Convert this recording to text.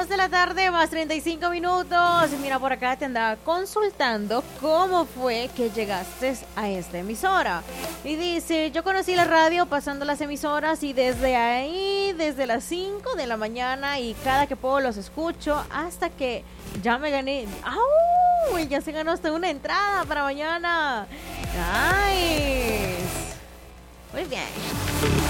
2 de la tarde más 35 minutos. Mira, por acá te andaba consultando cómo fue que llegaste a esta emisora. Y dice, yo conocí la radio pasando las emisoras y desde ahí, desde las 5 de la mañana y cada que puedo los escucho hasta que ya me gané. ¡Au! Ya se ganó hasta una entrada para mañana. Nice. Muy bien.